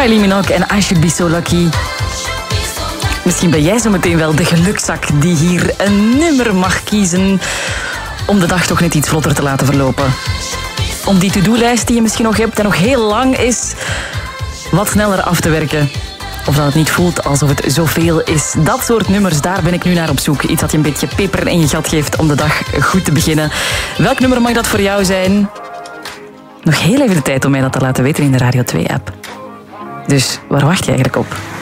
Kylie Minogue en I Should Be So Lucky. Misschien ben jij zo meteen wel de gelukzak die hier een nummer mag kiezen om de dag toch net iets vlotter te laten verlopen. Om die to-do-lijst die je misschien nog hebt en nog heel lang is, wat sneller af te werken. Of dat het niet voelt alsof het zoveel is. Dat soort nummers, daar ben ik nu naar op zoek. Iets dat je een beetje peper in je gat geeft om de dag goed te beginnen. Welk nummer mag dat voor jou zijn? Nog heel even de tijd om mij dat te laten weten in de Radio 2-app. Dus waar wacht je eigenlijk op?